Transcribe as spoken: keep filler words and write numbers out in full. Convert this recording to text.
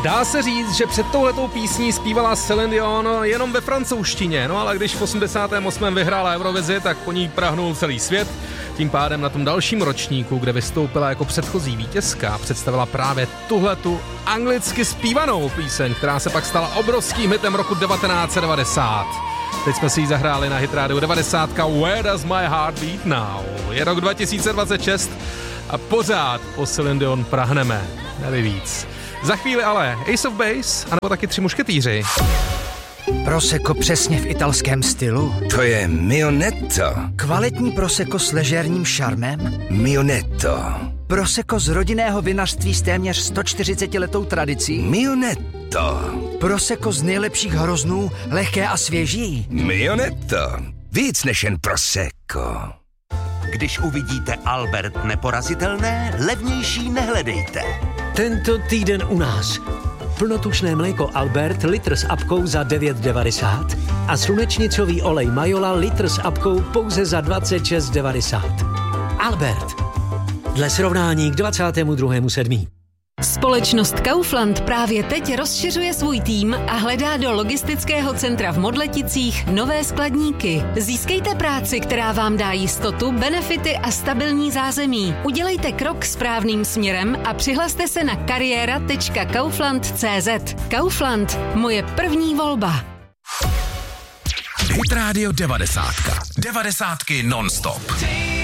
Dá se říct, že před touhletou písní zpívala Celine Dion jenom ve francouzštině, no ale když v osmdesátém osmém vyhrála Eurovizi, tak po ní prahnul celý svět. Tím pádem na tom dalším ročníku, kde vystoupila jako předchozí vítězka, představila právě tuhletu anglicky zpívanou píseň, která se pak stala obrovským hitem roku devatenáct set devadesát. Teď jsme si ji zahráli na Hit Radio devadesát. Where does my heart beat now? Je rok dva tisíce dvacet šest a pořád po Celine Dion prahneme. Nevím víc. Za chvíli ale Ace of Base, anebo taky Tři mušketýři. Prosecco přesně v italském stylu. To je Mionetto. Kvalitní Prosecco s ležérním šarmem. Mionetto. Prosecco z rodinného vinařství s téměř sto čtyřicetiletou tradicí. Mionetto. Prosecco z nejlepších hroznů, lehké a svěží. Mionetto. Víc než jen Prosecco. Když uvidíte Albert neporazitelné, levnější nehledejte. Tento týden u nás. Plnotučné mléko Albert litr s apkou za devět devadesát a slunečnicový olej Majola litr s apkou pouze za dvacet šest devadesát. Albert. Dle srovnání k dvacátému druhému sedmý Společnost Kaufland právě teď rozšiřuje svůj tým a hledá do logistického centra v Modleticích nové skladníky. Získejte práci, která vám dá jistotu, benefity a stabilní zázemí. Udělejte krok správným směrem a přihlaste se na kariéra tečka kaufland tečka cé zet. Kaufland, moje první volba. Hit Radio devadesát. Devadesátky non-stop.